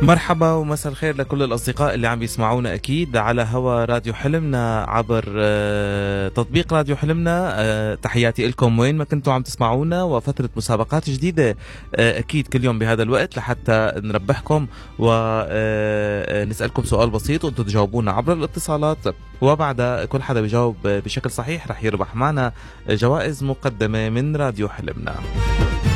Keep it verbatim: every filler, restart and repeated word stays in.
مرحبا ومساء الخير لكل الأصدقاء اللي عم يسمعونا أكيد على هوا راديو حلمنا عبر تطبيق راديو حلمنا. تحياتي لكم وين ما كنتوا عم تسمعونا، وفترة مسابقات جديدة أكيد كل يوم بهذا الوقت لحتى نربحكم ونسألكم سؤال بسيط وأنتوا تجاوبونا عبر الاتصالات، وبعد كل حدا بيجاوب بشكل صحيح رح يربح معنا جوائز مقدمة من راديو حلمنا.